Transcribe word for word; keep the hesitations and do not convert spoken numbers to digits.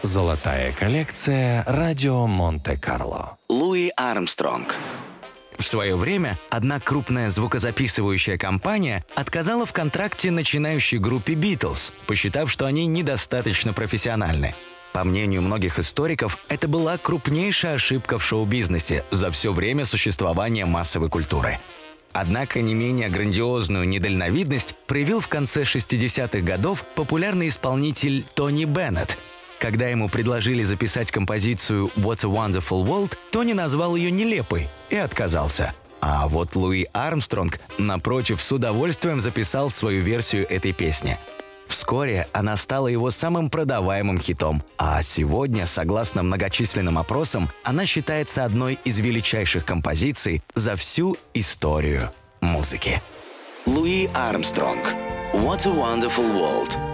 Золотая коллекция «Радио Монте-Карло». Луи Армстронг. В свое время одна крупная звукозаписывающая компания отказала в контракте начинающей группе «Битлз», посчитав, что они недостаточно профессиональны. По мнению многих историков, это была крупнейшая ошибка в шоу-бизнесе за все время существования массовой культуры. Однако не менее грандиозную недальновидность проявил в конце шестидесятых годов популярный исполнитель Тони Беннет. Когда ему предложили записать композицию «What a Wonderful World», Тони назвал ее нелепой и отказался. А вот Луи Армстронг, напротив, с удовольствием записал свою версию этой песни. Вскоре она стала его самым продаваемым хитом, а сегодня, согласно многочисленным опросам, она считается одной из величайших композиций за всю историю музыки. Луи Армстронг. What a Wonderful World.